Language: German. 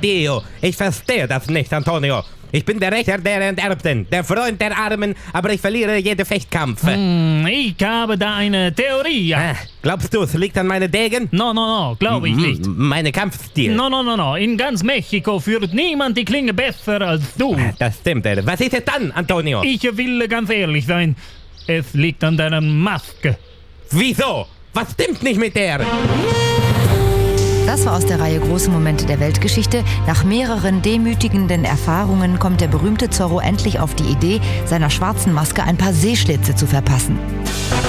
Dio. Ich verstehe das nicht, Antonio. Ich bin der Rächer der Enterbten, der Freund der Armen, aber ich verliere jeden Fechtkampf. Ich habe da eine Theorie. Glaubst du, es liegt an meinen Degen? No, glaube ich nicht. Meine Kampfstil? No. In ganz Mexiko führt niemand die Klinge besser als du. Das stimmt. Was ist es dann, Antonio? Ich will ganz ehrlich sein. Es liegt an deiner Maske. Wieso? Was stimmt nicht mit der? Das war aus der Reihe Große Momente der Weltgeschichte. Nach mehreren demütigenden Erfahrungen kommt der berühmte Zorro endlich auf die Idee, seiner schwarzen Maske ein paar Seeschlitze zu verpassen.